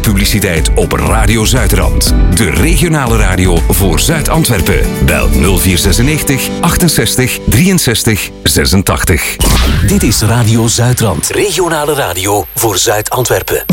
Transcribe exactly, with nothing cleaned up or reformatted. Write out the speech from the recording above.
publiciteit op Radio Zuidrand. De regionale radio voor Zuid-Antwerpen. Bel nul vier zesennegentig achtenzestig drieënzestig zesentachtig. Dit is Radio Zuidrand. Regionale radio voor Zuid-Antwerpen.